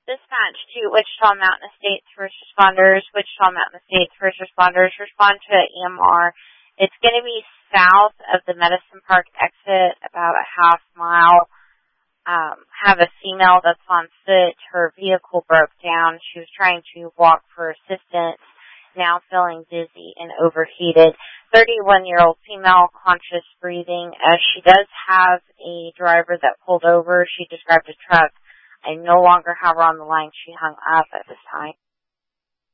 Dispatch to Wichita Mountain Estates first responders. Wichita Mountain Estates first responders respond to EMR. It's going to be south of the Medicine Park exit, about a half mile. Have a female that's on foot. Her vehicle broke down. She was trying to walk for assistance, now feeling dizzy and overheated. 31-year-old female, conscious breathing. She does have a driver that pulled over. She described a truck. I no longer have her on the line. She hung up at this time.